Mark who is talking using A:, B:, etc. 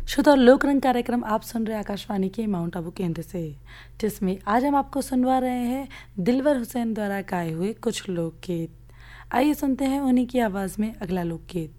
A: श्रोता लोक रंग कार्यक्रम आप सुन रहे आकाशवाणी के माउंट आबू केंद्र से, जिसमें आज हम आपको सुनवा रहे हैं दिलवर हुसैन द्वारा गाए हुए कुछ लोकगीत। आइए सुनते हैं उन्हीं की आवाज़ में अगला लोकगीत।